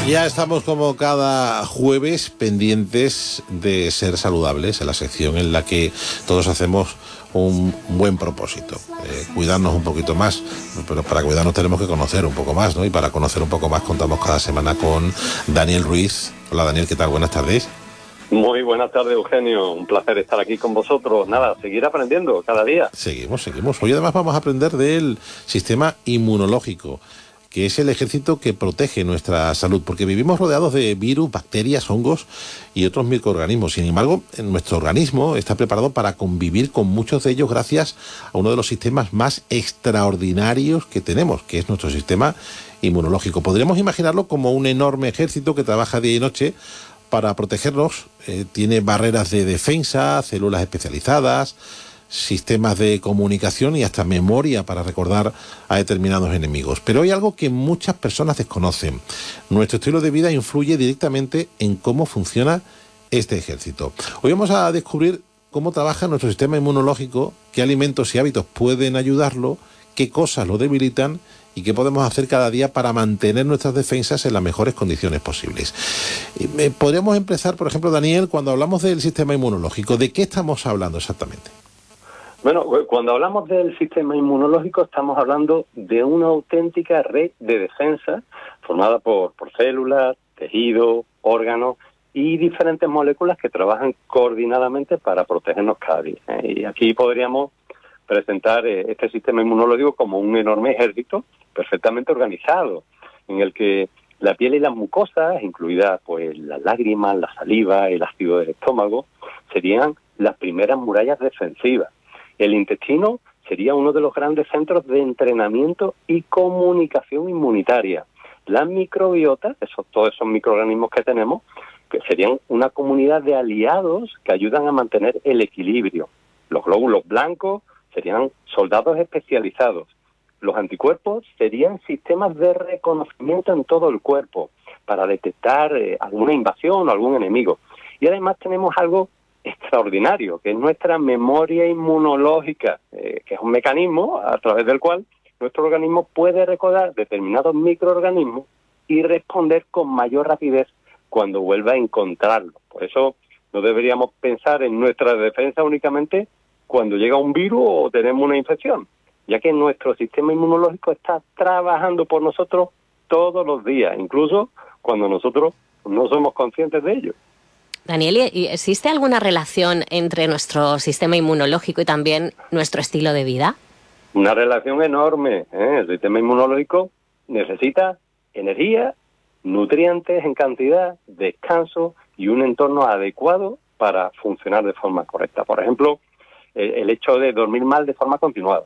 Ya estamos como cada jueves pendientes de ser saludables, en la sección en la que todos hacemos un buen propósito, cuidarnos un poquito más, pero para cuidarnos tenemos que conocer un poco más, ¿no? Y para conocer un poco más contamos cada semana con Daniel Ruiz. Hola Daniel, ¿qué tal? Buenas tardes. Muy buenas tardes, Eugenio. Un placer estar aquí con vosotros. Nada, seguir aprendiendo cada día. Seguimos. Hoy además vamos a aprender del sistema inmunológico, que es el ejército que protege nuestra salud, porque vivimos rodeados de virus, bacterias, hongos y otros microorganismos. Sin embargo, nuestro organismo está preparado para convivir con muchos de ellos gracias a uno de los sistemas más extraordinarios que tenemos, que es nuestro sistema inmunológico. Podríamos imaginarlo como un enorme ejército que trabaja día y noche para protegernos. Tiene barreras de defensa, células especializadas, sistemas de comunicación y hasta memoria para recordar a determinados enemigos. Pero hay algo que muchas personas desconocen. Nuestro estilo de vida influye directamente en cómo funciona este ejército. Hoy vamos a descubrir cómo trabaja nuestro sistema inmunológico, qué alimentos y hábitos pueden ayudarlo, qué cosas lo debilitan y qué podemos hacer cada día para mantener nuestras defensas en las mejores condiciones posibles. Podríamos empezar, por ejemplo, Daniel, cuando hablamos del sistema inmunológico, ¿de qué estamos hablando exactamente? Bueno, cuando hablamos del sistema inmunológico estamos hablando de una auténtica red de defensa formada por células, tejidos, órganos y diferentes moléculas que trabajan coordinadamente para protegernos cada día. Y aquí podríamos presentar este sistema inmunológico como un enorme ejército perfectamente organizado, en el que la piel y las mucosas, incluidas pues las lágrimas, la saliva, el ácido del estómago, serían las primeras murallas defensivas. El intestino sería uno de los grandes centros de entrenamiento y comunicación inmunitaria. La microbiota, todos esos microorganismos que tenemos, que serían una comunidad de aliados que ayudan a mantener el equilibrio. Los glóbulos blancos serían soldados especializados. Los anticuerpos serían sistemas de reconocimiento en todo el cuerpo para detectar alguna invasión o algún enemigo. Y además tenemos algo extraordinario, que es nuestra memoria inmunológica, que es un mecanismo a través del cual nuestro organismo puede recordar determinados microorganismos y responder con mayor rapidez cuando vuelva a encontrarlo. Por eso no deberíamos pensar en nuestra defensa únicamente cuando llega un virus o tenemos una infección, ya que nuestro sistema inmunológico está trabajando por nosotros todos los días, incluso cuando nosotros no somos conscientes de ello. Daniel, ¿existe alguna relación entre nuestro sistema inmunológico y también nuestro estilo de vida? Una relación enorme. El sistema inmunológico necesita energía, nutrientes en cantidad, descanso y un entorno adecuado para funcionar de forma correcta. Por ejemplo, el hecho de dormir mal de forma continuada,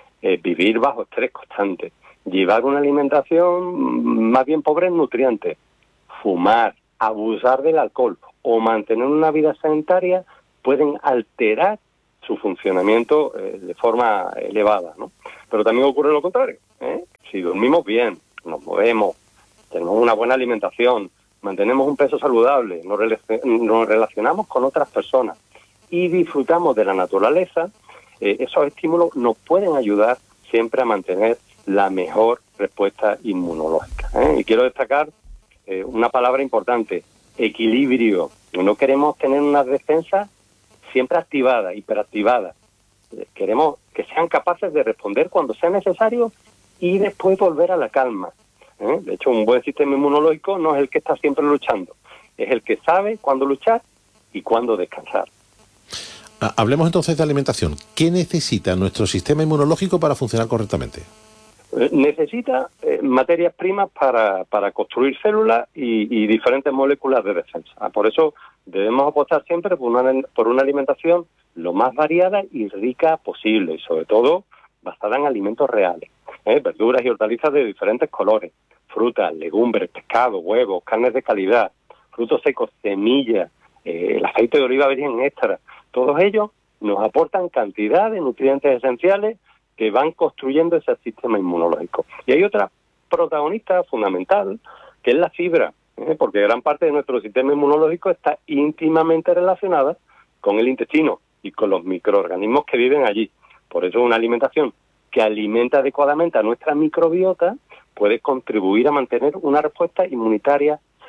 vivir bajo estrés constante, llevar una alimentación más bien pobre en nutrientes, fumar, abusar del alcohol o mantener una vida sedentaria pueden alterar su funcionamiento de forma elevada, ¿no? Pero también ocurre lo contrario, Si dormimos bien, nos movemos, tenemos una buena alimentación, mantenemos un peso saludable, nos relacionamos con otras personas y disfrutamos de la naturaleza, esos estímulos nos pueden ayudar siempre a mantener la mejor respuesta inmunológica. Y quiero destacar una palabra importante: equilibrio. No queremos tener unas defensas siempre activadas, hiperactivadas. Queremos que sean capaces de responder cuando sea necesario y después volver a la calma. De hecho, un buen sistema inmunológico no es el que está siempre luchando, es el que sabe cuándo luchar y cuándo descansar. Hablemos entonces de alimentación. ¿Qué necesita nuestro sistema inmunológico para funcionar correctamente? Necesita materias primas para construir células y diferentes moléculas de defensa. Por eso debemos apostar siempre por una alimentación lo más variada y rica posible, y sobre todo basada en alimentos reales. Verduras y hortalizas de diferentes colores, frutas, legumbres, pescado, huevos, carnes de calidad, frutos secos, semillas, el aceite de oliva virgen extra. Todos ellos nos aportan cantidad de nutrientes esenciales que van construyendo ese sistema inmunológico. Y hay otra protagonista fundamental, que es la fibra, porque gran parte de nuestro sistema inmunológico está íntimamente relacionada con el intestino y con los microorganismos que viven allí. Por eso una alimentación que alimenta adecuadamente a nuestra microbiota puede contribuir a mantener una respuesta inmunitaria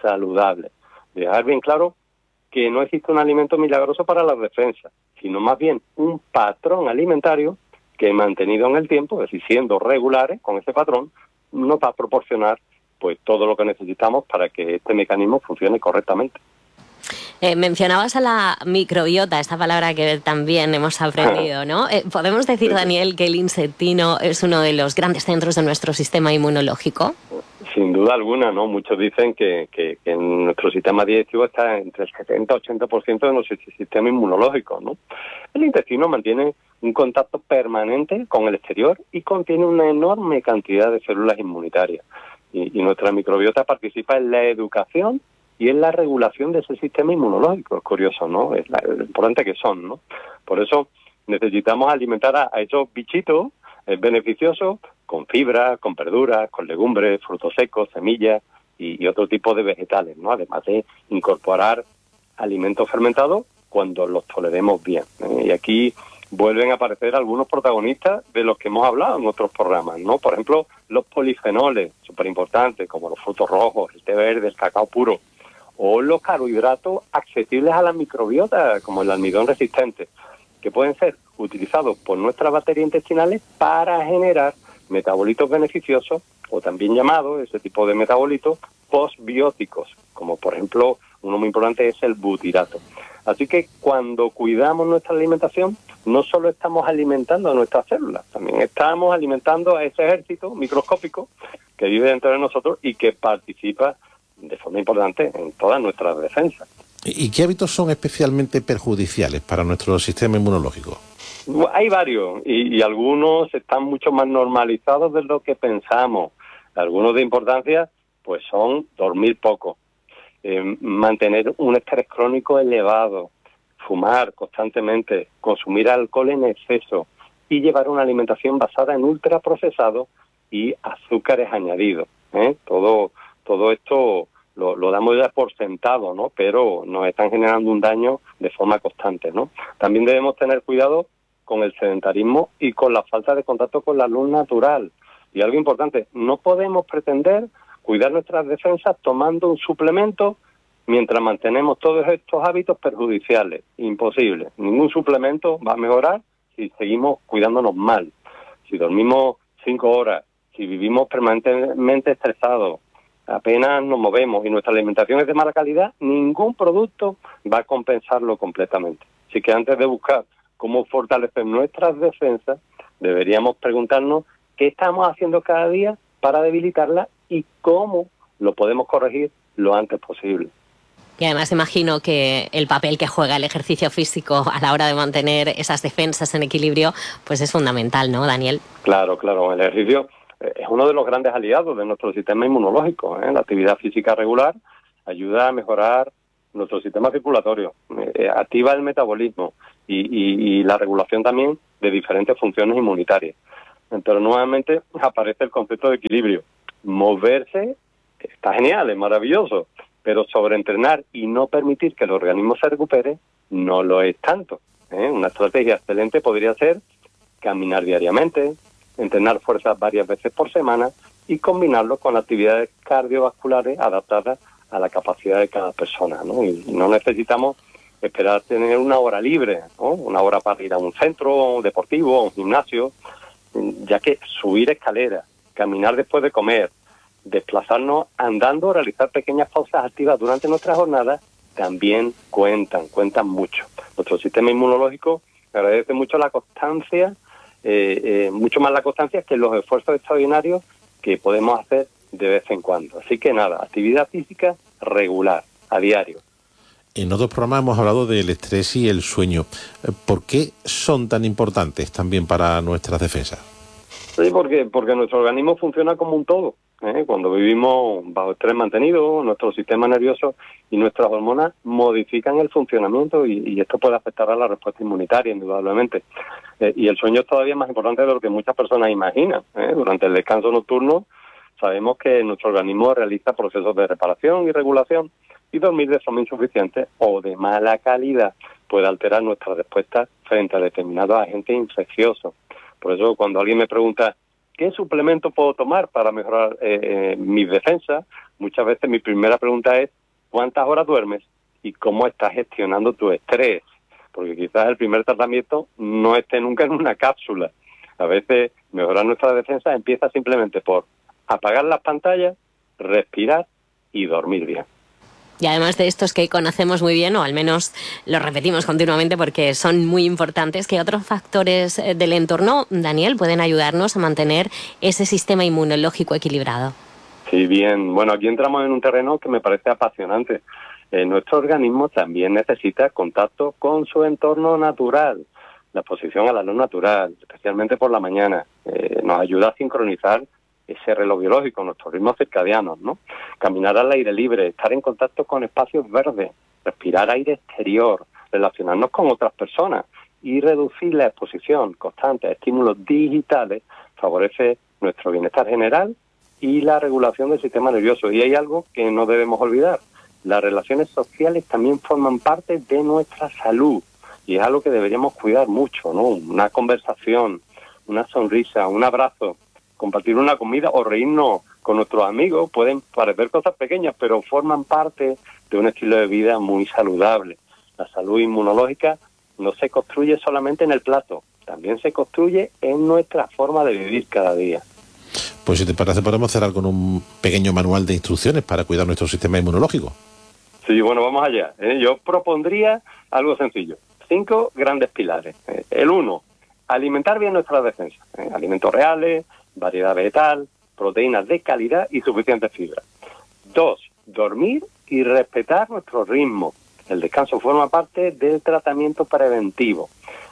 saludables. Dejar bien claro que no existe un alimento milagroso para las defensas, sino más bien un patrón alimentario que, mantenido en el tiempo, es decir, siendo regulares con ese patrón, nos va a proporcionar pues todo lo que necesitamos para que este mecanismo funcione correctamente. Mencionabas a la microbiota, esta palabra que también hemos aprendido, ¿no? ¿Podemos decir, Daniel, que el intestino es uno de los grandes centros de nuestro sistema inmunológico? Sin duda alguna, ¿no? Muchos dicen que nuestro sistema digestivo está entre el 70-80% de nuestro sistema inmunológico, ¿no? El intestino mantiene un contacto permanente con el exterior y contiene una enorme cantidad de células inmunitarias. Y nuestra microbiota participa en la educación y en la regulación de ese sistema inmunológico. Es curioso, ¿no? Es lo importante que son, ¿no? Por eso necesitamos alimentar a esos bichitos beneficiosos con fibra, con verduras, con legumbres, frutos secos, semillas y otro tipo de vegetales, ¿no? Además de incorporar alimentos fermentados cuando los toleremos bien. Y aquí vuelven a aparecer algunos protagonistas de los que hemos hablado en otros programas, ¿no? Por ejemplo, los polifenoles, súper importantes, como los frutos rojos, el té verde, el cacao puro, o los carbohidratos accesibles a la microbiota, como el almidón resistente, que pueden ser utilizados por nuestras bacterias intestinales para generar metabolitos beneficiosos, o también llamados, ese tipo de metabolitos, postbióticos, como por ejemplo, uno muy importante es el butirato. Así que cuando cuidamos nuestra alimentación, no solo estamos alimentando a nuestras células, también estamos alimentando a ese ejército microscópico que vive dentro de nosotros y que participa de forma importante en todas nuestras defensas. ¿Y qué hábitos son especialmente perjudiciales para nuestro sistema inmunológico? Hay varios y algunos están mucho más normalizados de lo que pensamos. Algunos de importancia pues son dormir poco, mantener un estrés crónico elevado, fumar constantemente, consumir alcohol en exceso y llevar una alimentación basada en ultraprocesados y azúcares añadidos. Todo esto lo damos ya por sentado, ¿no? Pero nos están generando un daño de forma constante, ¿no? También debemos tener cuidado con el sedentarismo y con la falta de contacto con la luz natural. Y algo importante, no podemos pretender cuidar nuestras defensas tomando un suplemento mientras mantenemos todos estos hábitos perjudiciales. Imposible. Ningún suplemento va a mejorar si seguimos cuidándonos mal. Si dormimos 5 horas, si vivimos permanentemente estresados, apenas nos movemos y nuestra alimentación es de mala calidad, ningún producto va a compensarlo completamente. Así que antes de buscar cómo fortalecer nuestras defensas, deberíamos preguntarnos qué estamos haciendo cada día para debilitarlas y cómo lo podemos corregir lo antes posible. Y además imagino que el papel que juega el ejercicio físico a la hora de mantener esas defensas en equilibrio pues es fundamental, ¿no, Daniel? Claro, el ejercicio es uno de los grandes aliados de nuestro sistema inmunológico. La actividad física regular ayuda a mejorar nuestro sistema circulatorio, activa el metabolismo y la regulación también de diferentes funciones inmunitarias. Pero nuevamente aparece el concepto de equilibrio. Moverse está genial, es maravilloso, pero sobreentrenar y no permitir que el organismo se recupere no lo es tanto. Una estrategia excelente podría ser caminar diariamente, entrenar fuerzas varias veces por semana y combinarlo con actividades cardiovasculares adaptadas a la capacidad de cada persona, ¿no? Y no necesitamos esperar tener una hora libre, ¿no? Una hora para ir a un centro deportivo, a un gimnasio, ya que subir escaleras, caminar después de comer, desplazarnos andando, realizar pequeñas pausas activas durante nuestra jornada, también cuentan mucho. Nuestro sistema inmunológico agradece mucho la constancia, mucho más la constancia que los esfuerzos extraordinarios que podemos hacer de vez en cuando. Así que nada, actividad física regular, a diario. En otros programas hemos hablado del estrés y el sueño. ¿Por qué son tan importantes también para nuestras defensas? Sí, porque nuestro organismo funciona como un todo. Cuando vivimos bajo estrés mantenido, nuestro sistema nervioso y nuestras hormonas modifican el funcionamiento y esto puede afectar a la respuesta inmunitaria, indudablemente. Y el sueño es todavía más importante de lo que muchas personas imaginan. Durante el descanso nocturno sabemos que nuestro organismo realiza procesos de reparación y regulación, y dormir de forma insuficiente o de mala calidad puede alterar nuestra respuesta frente a determinados agentes infecciosos. Por eso, cuando alguien me pregunta ¿qué suplemento puedo tomar para mejorar mis defensas? Muchas veces mi primera pregunta es, ¿cuántas horas duermes? ¿Y cómo estás gestionando tu estrés? Porque quizás el primer tratamiento no esté nunca en una cápsula. A veces mejorar nuestra defensa empieza simplemente por apagar las pantallas, respirar y dormir bien. Y además de estos que conocemos muy bien, o al menos los repetimos continuamente porque son muy importantes, ¿qué otros factores del entorno, Daniel, pueden ayudarnos a mantener ese sistema inmunológico equilibrado? Sí, bien. Bueno, aquí entramos en un terreno que me parece apasionante. Nuestro organismo también necesita contacto con su entorno natural, la exposición a la luz natural, especialmente por la mañana. Nos ayuda a sincronizar ese reloj biológico, nuestros ritmos circadianos, ¿no? Caminar al aire libre, estar en contacto con espacios verdes, respirar aire exterior, relacionarnos con otras personas y reducir la exposición constante a estímulos digitales favorece nuestro bienestar general y la regulación del sistema nervioso. Y hay algo que no debemos olvidar. Las relaciones sociales también forman parte de nuestra salud y es algo que deberíamos cuidar mucho, ¿no? Una conversación, una sonrisa, un abrazo, compartir una comida o reírnos con nuestros amigos pueden parecer cosas pequeñas, pero forman parte de un estilo de vida muy saludable. La salud inmunológica no se construye solamente en el plato, también se construye en nuestra forma de vivir cada día. Pues si te parece, podemos cerrar con un pequeño manual de instrucciones para cuidar nuestro sistema inmunológico. Sí, bueno, vamos allá. Yo propondría algo sencillo. 5 grandes pilares. El 1, alimentar bien nuestras defensas. Alimentos reales, variedad vegetal, proteínas de calidad y suficiente fibra. 2, dormir y respetar nuestro ritmo. El descanso forma parte del tratamiento preventivo.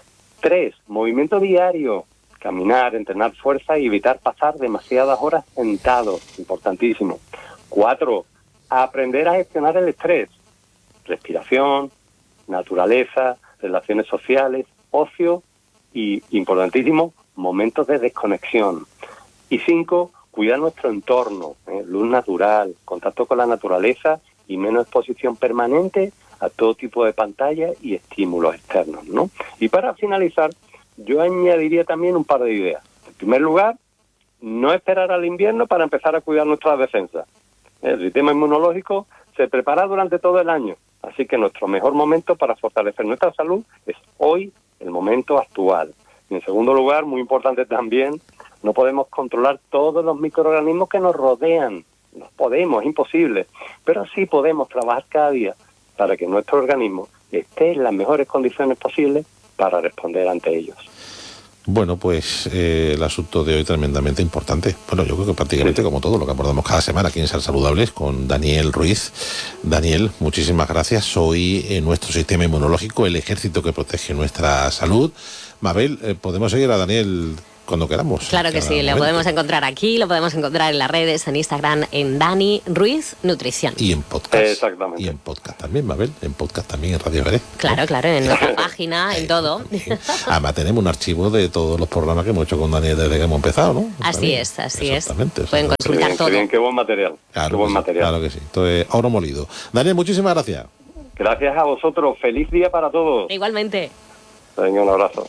3, movimiento diario. Caminar, entrenar fuerza y evitar pasar demasiadas horas sentados. Importantísimo. 4, aprender a gestionar el estrés. Respiración, naturaleza, relaciones sociales, ocio y, importantísimo, momentos de desconexión. Y 5, cuidar nuestro entorno, luz natural, contacto con la naturaleza y menos exposición permanente a todo tipo de pantallas y estímulos externos, ¿no? Y para finalizar, yo añadiría también un par de ideas. En primer lugar, no esperar al invierno para empezar a cuidar nuestras defensas. El sistema inmunológico se prepara durante todo el año, así que nuestro mejor momento para fortalecer nuestra salud es hoy, el momento actual. Y en segundo lugar, muy importante también, no podemos controlar todos los microorganismos que nos rodean. No podemos, es imposible. Pero sí podemos trabajar cada día para que nuestro organismo esté en las mejores condiciones posibles para responder ante ellos. Bueno, pues el asunto de hoy tremendamente importante. Bueno, yo creo que prácticamente como todo lo que abordamos cada semana aquí en Ser Saludables con Daniel Ruiz. Daniel, muchísimas gracias. Hoy en nuestro sistema inmunológico, el ejército que protege nuestra salud. Mabel, podemos seguir a Daniel cuando queramos. Claro que sí, lo podemos encontrar aquí, lo podemos encontrar en las redes, en Instagram, en Dani Ruiz Nutrición. Y en podcast. Exactamente. Y en podcast también, Mabel, en podcast también, en Radio Veré. Claro, claro, en nuestra página, en todo. Además tenemos un archivo de todos los programas que hemos hecho con Daniel desde que hemos empezado, ¿no? Así es, así es. Exactamente. Pueden consultar todo. Qué buen material. Claro, qué buen material. Claro que sí. Entonces, oro molido. Daniel, muchísimas gracias. Gracias a vosotros. Feliz día para todos. Igualmente. Venga, un abrazo.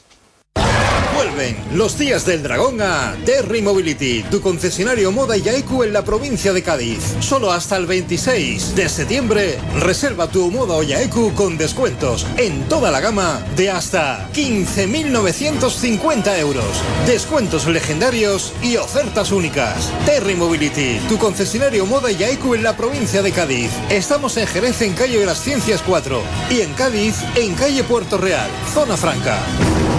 Vuelven los días del dragón a Terry Mobility, tu concesionario Moda y Yaiku en la provincia de Cádiz. Solo hasta el 26 de septiembre, reserva tu Moda o Yaiku con descuentos en toda la gama de hasta 15.950 euros. Descuentos legendarios y ofertas únicas. Terry Mobility, tu concesionario Moda y Yaiku en la provincia de Cádiz. Estamos en Jerez, en calle de las Ciencias 4 y en Cádiz, en calle Puerto Real, Zona Franca.